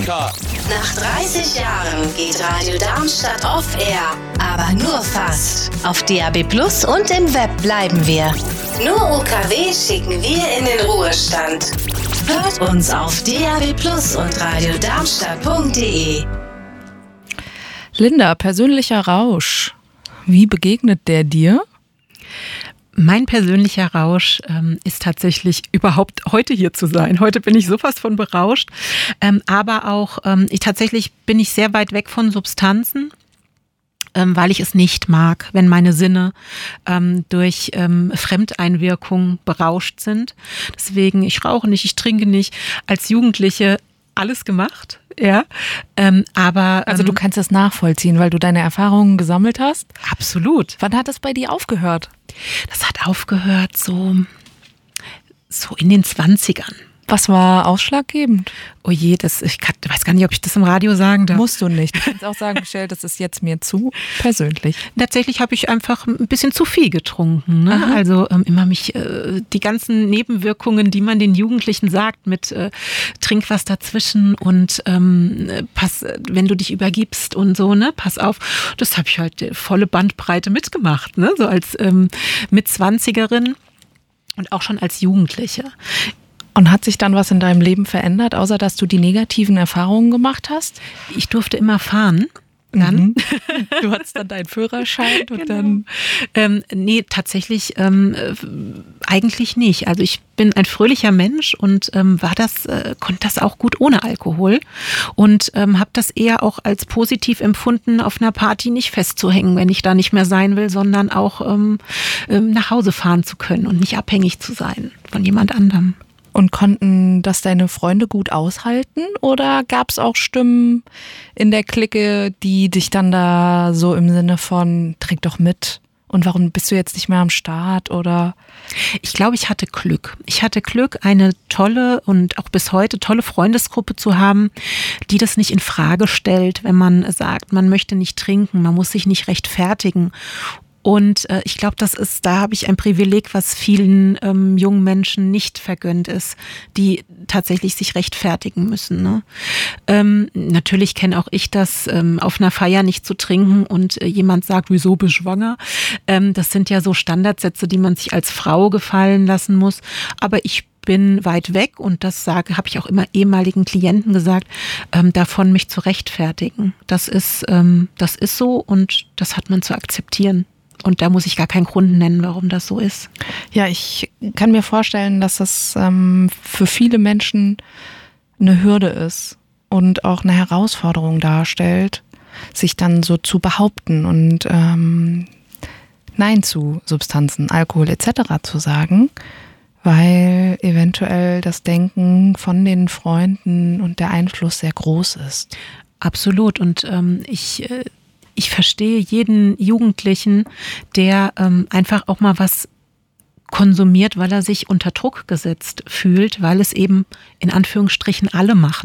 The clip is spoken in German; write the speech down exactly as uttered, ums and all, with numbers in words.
Nach dreißig Jahren geht Radio Darmstadt off air, aber nur fast. Auf D A B Plus und im Web bleiben wir. Nur U K W schicken wir in den Ruhestand. Hört uns auf D A B Plus und radiodarmstadt punkt de. Linda, persönlicher Rausch. Wie begegnet der dir? Mein persönlicher Rausch ähm, ist tatsächlich überhaupt heute hier zu sein. Heute bin ich sowas von berauscht. Ähm, aber auch, ähm, ich tatsächlich bin ich sehr weit weg von Substanzen, ähm, weil ich es nicht mag, wenn meine Sinne ähm, durch ähm, Fremdeinwirkung berauscht sind. Deswegen, ich rauche nicht, ich trinke nicht. Als Jugendliche alles gemacht, ja. Ähm, aber Also du kannst das nachvollziehen, weil du deine Erfahrungen gesammelt hast? Absolut. Wann hat das bei dir aufgehört? Das hat aufgehört so, so in den zwanzigern. Was war ausschlaggebend? Oh je, das, ich kann, weiß gar nicht, ob ich das im Radio sagen darf. Musst du nicht. Du kannst auch sagen, Michelle, das ist jetzt mir zu persönlich. Tatsächlich habe ich einfach ein bisschen zu viel getrunken. Ne? Also ähm, immer mich, äh, die ganzen Nebenwirkungen, die man den Jugendlichen sagt, mit äh, trink was dazwischen und ähm, pass, wenn du dich übergibst und so, ne, pass auf. Das habe ich halt äh, volle Bandbreite mitgemacht, ne? So als ähm, Mitzwanzigerin und auch schon als Jugendliche. Und hat sich dann was in deinem Leben verändert, außer dass du die negativen Erfahrungen gemacht hast? Ich durfte immer fahren. Dann. Mhm. Du hattest dann deinen Führerschein und genau. dann... Ähm, nee, tatsächlich ähm, äh, eigentlich nicht. Also ich bin ein fröhlicher Mensch und ähm, war das, äh, konnte das auch gut ohne Alkohol und ähm, habe das eher auch als positiv empfunden, auf einer Party nicht festzuhängen, wenn ich da nicht mehr sein will, sondern auch ähm, ähm, nach Hause fahren zu können und nicht abhängig zu sein von jemand anderem. Und konnten das deine Freunde gut aushalten? Oder gab es auch Stimmen in der Clique, die dich dann da so im Sinne von, trink doch mit und warum bist du jetzt nicht mehr am Start? Oder? Ich glaube, ich hatte Glück. Ich hatte Glück, eine tolle und auch bis heute tolle Freundesgruppe zu haben, die das nicht in Frage stellt, wenn man sagt, man möchte nicht trinken, man muss sich nicht rechtfertigen. Und äh, ich glaube, das ist, da habe ich ein Privileg, was vielen ähm, jungen Menschen nicht vergönnt ist, die tatsächlich sich rechtfertigen müssen. Ne? Ähm, natürlich kenne auch ich das, ähm, auf einer Feier nicht zu trinken und äh, jemand sagt, wieso bist du schwanger? Ähm, das sind ja so Standardsätze, die man sich als Frau gefallen lassen muss. Aber ich bin weit weg und das sage, habe ich auch immer ehemaligen Klienten gesagt, ähm, davon mich zu rechtfertigen. Das ist, ähm, das ist so und das hat man zu akzeptieren. Und da muss ich gar keinen Grund nennen, warum das so ist. Ja, ich kann mir vorstellen, dass das ähm, für viele Menschen eine Hürde ist und auch eine Herausforderung darstellt, sich dann so zu behaupten und ähm, Nein zu Substanzen, Alkohol et cetera zu sagen, weil eventuell das Denken von den Freunden und der Einfluss sehr groß ist. Absolut. Und ähm, ich... Äh, Ich verstehe jeden Jugendlichen, der ähm, einfach auch mal was konsumiert, weil er sich unter Druck gesetzt fühlt, weil es eben in Anführungsstrichen alle machen.